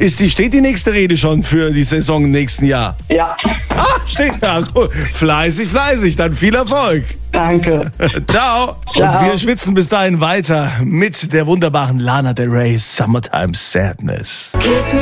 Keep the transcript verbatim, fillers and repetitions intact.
Ist die, steht die nächste Rede schon für die Saison im nächsten Jahr? Ja, Ah, steht da. Gut. Fleißig, fleißig. Dann viel Erfolg. danke. Ciao. Ciao. Und wir schwitzen bis dahin weiter mit der wunderbaren Lana Del Rey, Summertime Sadness. Kiss me.